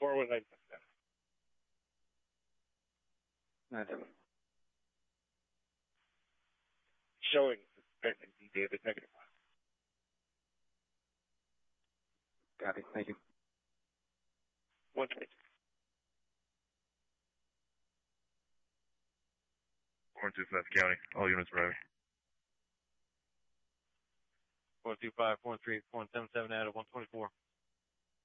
419. Showing suspected D. David negative. Copy. Thank you. 122. 425 County. All units arriving. 425, 413, 477 out of 124.